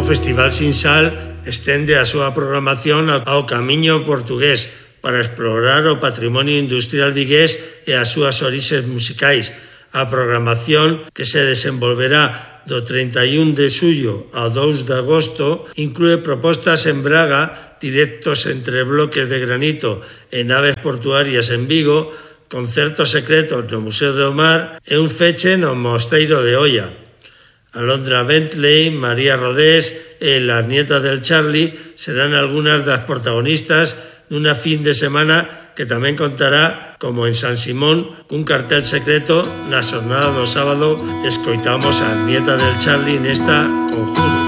Festival Sin Sal estende a súa programación ao Camiño Portugués para explorar o patrimonio industrial vigués e as súas orixes musicais. A programación, que se desenvolverá do 31 de xullo ao 2 de agosto, inclúe propostas en Braga, directos entre bloques de granito e naves portuarias en Vigo, concertos secretos no Museo do Mar e un feche no Mosteiro de Oia. Alondra Bentley, María Rodés e Las Nietas del Charlie serán algunhas das protagonistas dunha fin de semana que tamén contará, como en San Simón, cun cartel secreto. Na xornada do sábado escoitamos a Nietas del Charlie nesta Conjuro.